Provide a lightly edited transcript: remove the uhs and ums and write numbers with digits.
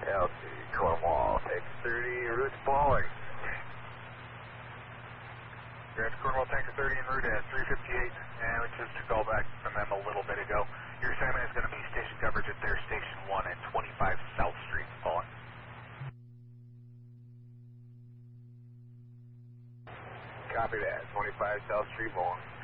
LC Cornwall, take 30, route falling. Grand Cornwall, Tanker 30 en route at 358, and we just a call back from them a little bit ago. Your assignment is going to be station coverage at their station 1 at 25 South Street, falling. Copy that, 25 South Street, falling.